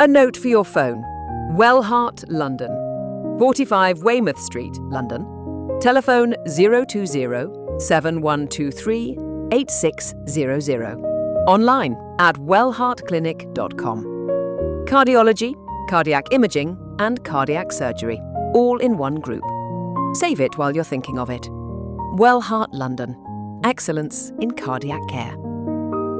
A note for your phone. Wellheart, London. 45 Weymouth Street, London. Telephone 020 7123 8600. Online at wellheartclinic.com. Cardiology, cardiac imaging and cardiac surgery, all in one group. Save it while you're thinking of it. Wellheart London. Excellence in cardiac care.